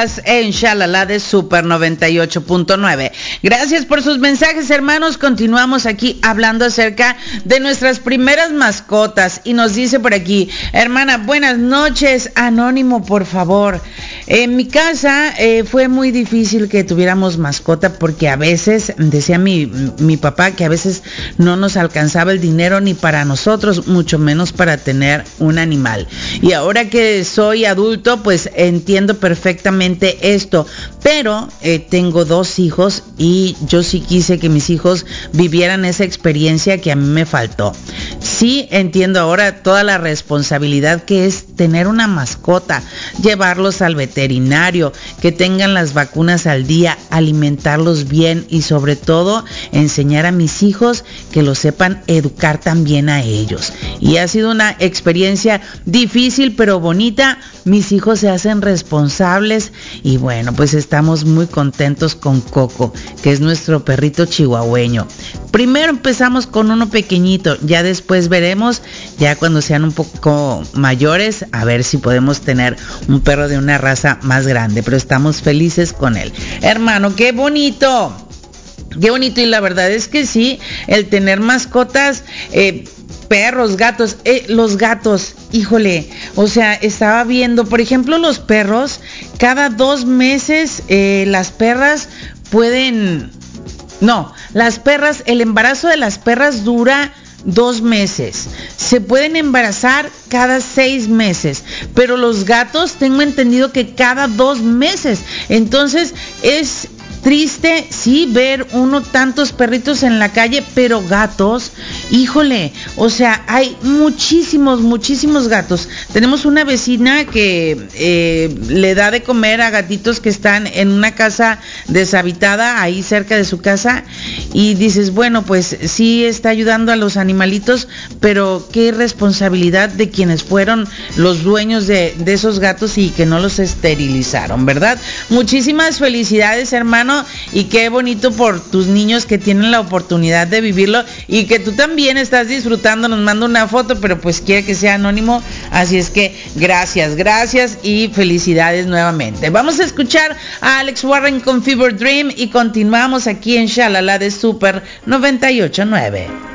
estás en Shalala de Super 98.9. Gracias por sus mensajes, hermanos. Continuamos aquí hablando acerca de nuestras primeras mascotas. Y nos dice por aquí, hermana, buenas noches, anónimo, por favor. En mi casa fue muy difícil que tuviéramos mascota porque a veces, decía mi papá, que a veces no nos alcanzaba el dinero ni para nosotros, mucho menos para tener un animal. Y ahora que soy adulto, pues entiendo perfectamente esto, pero tengo 2 hijos y yo sí quise que mis hijos vivieran esa experiencia que a mí me faltó. Sí entiendo ahora toda la responsabilidad que es tener una mascota, llevarlos al veterinario, que tengan las vacunas al día, alimentarlos bien y sobre todo enseñar a mis hijos que lo sepan educar también a ellos. Y ha sido una experiencia difícil pero bonita. Mis hijos se hacen responsables y bueno, pues estamos muy contentos con Coco, que es nuestro perrito chihuahueño. Primero empezamos con uno pequeñito, ya después veremos, ya cuando sean un poco mayores, a ver si podemos tener un perro de una raza más grande, pero estamos felices con él. Hermano, qué bonito. Qué bonito, y la verdad es que sí, el tener mascotas, perros, gatos, los gatos, híjole, o sea, estaba viendo, por ejemplo, los perros, cada 2 meses las perras pueden, no, las perras, el embarazo de las perras dura 2 meses, se pueden embarazar cada 6 meses, pero los gatos tengo entendido que cada 2 meses, entonces es triste, sí, ver tantos perritos en la calle, pero gatos, híjole, o sea, hay muchísimos gatos. Tenemos una vecina que le da de comer a gatitos que están en una casa deshabitada, ahí cerca de su casa, y dices, bueno, pues sí está ayudando a los animalitos, pero qué responsabilidad de quienes fueron los dueños de esos gatos y que no los esterilizaron, ¿verdad? Muchísimas felicidades, hermano. Y qué bonito por tus niños que tienen la oportunidad de vivirlo y que tú también estás disfrutando. Nos manda una foto, pero pues quiere que sea anónimo, así es que gracias y felicidades nuevamente. Vamos a escuchar a Alex Warren con Fever Dream y continuamos aquí en Shalala de Super 98.9.